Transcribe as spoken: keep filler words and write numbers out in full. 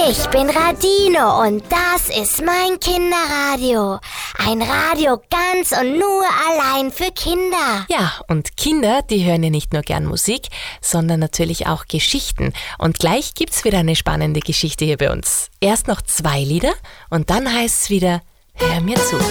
Ich bin Radino und das ist mein Kinderradio. Ein Radio ganz und nur allein für Kinder. Ja, und Kinder, die hören ja nicht nur gern Musik, sondern natürlich auch Geschichten. Und gleich gibt's wieder eine spannende Geschichte hier bei uns. Erst noch zwei Lieder und dann heißt's wieder: Hör mir zu.